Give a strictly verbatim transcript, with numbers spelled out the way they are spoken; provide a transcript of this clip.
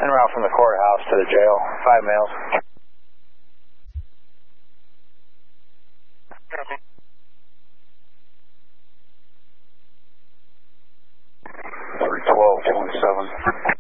En route from the courthouse to the jail. Five males. three twelve twenty-seven.